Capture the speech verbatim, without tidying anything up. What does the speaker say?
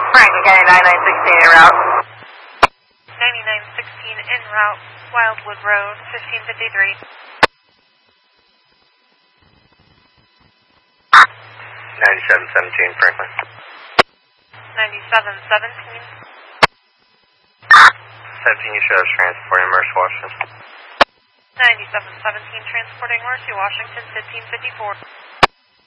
Franklin County ninety-nine sixteen en route. ninety-nine sixteen en route, Wildwood Road, fifteen fifty-three. ninety-seven seventeen, Franklin. ninety-seven seventeen. seventeen, you should have transporting Mercy, Washington. ninety-seven seventeen, transporting Mercy, Washington, fifteen fifty-four.